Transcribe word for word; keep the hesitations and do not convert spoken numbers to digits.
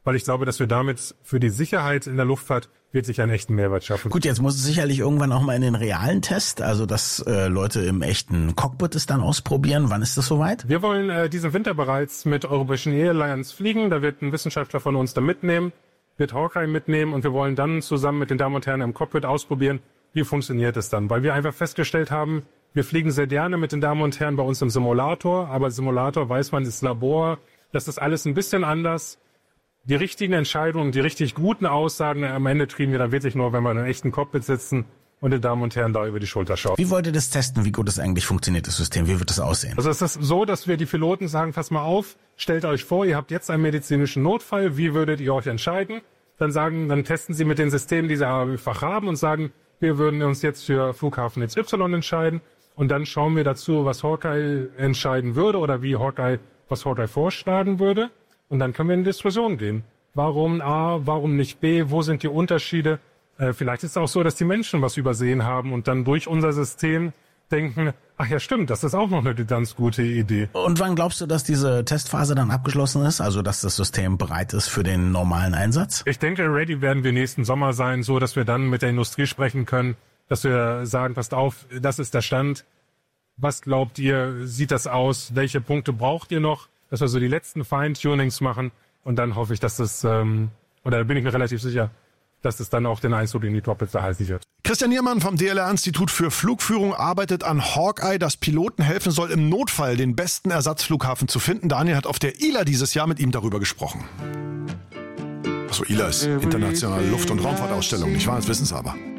weil ich glaube, dass wir damit für die Sicherheit in der Luftfahrt wirklich einen echten Mehrwert schaffen. Gut, jetzt muss es sicherlich irgendwann auch mal in den realen Test, also dass äh, Leute im echten Cockpit es dann ausprobieren. Wann ist das soweit? Wir wollen äh, diesen Winter bereits mit European Airlines fliegen. Da wird ein Wissenschaftler von uns da mitnehmen, wird Hawkeye mitnehmen und wir wollen dann zusammen mit den Damen und Herren im Cockpit ausprobieren, wie funktioniert es dann. Weil wir einfach festgestellt haben, wir fliegen sehr gerne mit den Damen und Herren bei uns im Simulator, aber Simulator weiß man, ist Labor, das ist alles ein bisschen anders. Die richtigen Entscheidungen, die richtig guten Aussagen am Ende kriegen wir dann wirklich nur, wenn wir in einem echten Cockpit sitzen und den Damen und Herren da über die Schulter schauen. Wie wollt ihr das testen? Wie gut es eigentlich funktioniert, das System? Wie wird das aussehen? Also es ist so, dass wir die Piloten sagen, pass mal auf, stellt euch vor, ihr habt jetzt einen medizinischen Notfall, wie würdet ihr euch entscheiden? Dann sagen, dann testen sie mit den Systemen, die sie einfach haben und sagen, wir würden uns jetzt für Flughafen X Y entscheiden und dann schauen wir dazu, was Hawkeye entscheiden würde oder wie Hawkeye, was Hawkeye vorschlagen würde. Und dann können wir in die Diskussion gehen. Warum A, warum nicht B, wo sind die Unterschiede? Äh, vielleicht ist es auch so, dass die Menschen was übersehen haben und dann durch unser System denken, ach ja stimmt, das ist auch noch eine ganz gute Idee. Und wann glaubst du, dass diese Testphase dann abgeschlossen ist? Also dass das System bereit ist für den normalen Einsatz? Ich denke, ready werden wir nächsten Sommer sein, so dass wir dann mit der Industrie sprechen können, dass wir sagen, passt auf, das ist der Stand. Was glaubt ihr, sieht das aus? Welche Punkte braucht ihr noch? Dass wir so die letzten Feintunings machen und dann hoffe ich, dass das, ähm, oder da bin ich mir relativ sicher, dass es dann auch den Einzug in die Top-Plätze halten wird. Christian Niermann vom D L R-Institut für Flugführung arbeitet an Hawkeye, das Piloten helfen soll, im Notfall den besten Ersatzflughafen zu finden. Daniel hat auf der I L A dieses Jahr mit ihm darüber gesprochen. Achso, I L A ist internationale Luft- und Raumfahrtausstellung, nicht wahr? Das wissen Sie aber.